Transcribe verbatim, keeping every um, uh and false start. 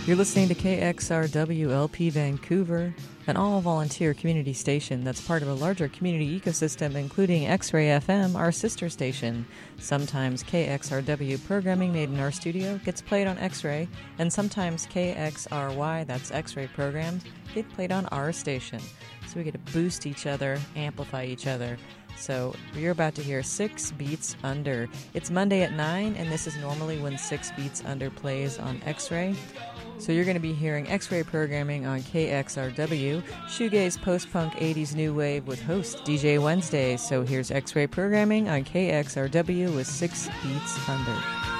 You're listening to K X R W L P Vancouver, an all-volunteer community station that's part of a larger community ecosystem, including X-Ray F M, our sister station. Sometimes K X R W programming made in our studio gets played on X-Ray, and sometimes K X R Y, that's X-Ray programs, get played on our station. So we get to boost each other, amplify each other. So you're about to hear Six Beats Under. It's Monday at nine, and this is normally when Six Beats Under plays on X-Ray. So you're going to be hearing X-Ray programming on K X R W, shoegaze, post-punk, eighties new wave with host D J Wednesday. So here's X-Ray programming on K X R W with Six Beats Under.